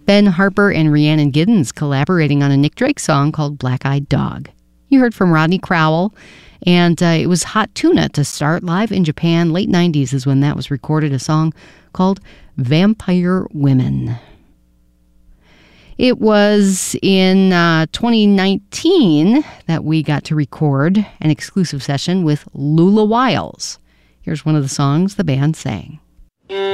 Ben Harper and Rhiannon Giddens collaborating on a Nick Drake song called Black Eyed Dog. You heard from Rodney Crowell, and it was Hot Tuna to start. Live in Japan, late 90s is when that was recorded, a song called Vampire Women. It was in 2019 that we got to record an exclusive session with Lula Wiles. Here's one of the songs the band sang.